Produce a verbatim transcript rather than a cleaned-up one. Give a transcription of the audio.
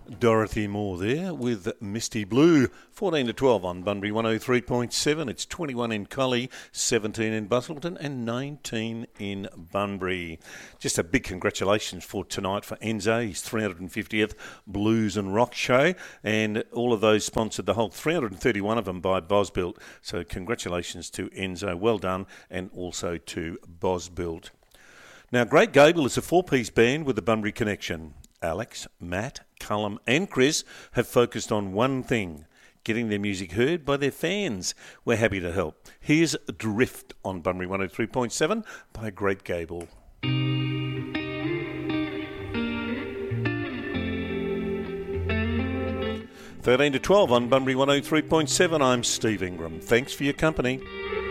Dorothy Moore there with Misty Blue. fourteen to twelve on Bunbury one oh three point seven. It's twenty-one in Collie, seventeen in Busselton and nineteen in Bunbury. Just a big congratulations for tonight for Enzo, his three hundred fiftieth Blues and Rock Show. And all of those sponsored, the whole three hundred thirty-one of them by Bosbuilt. So congratulations to Enzo. Well done. And also to Bosbuilt. Now, Great Gable is a four-piece band with the Bunbury connection. Alex, Matt, Cullum and Chris have focused on one thing, getting their music heard by their fans. We're happy to help. Here's Drift on Bunbury one oh three point seven by Great Gable. thirteen to twelve on Bunbury one oh three point seven. I'm Steve Ingram. Thanks for your company.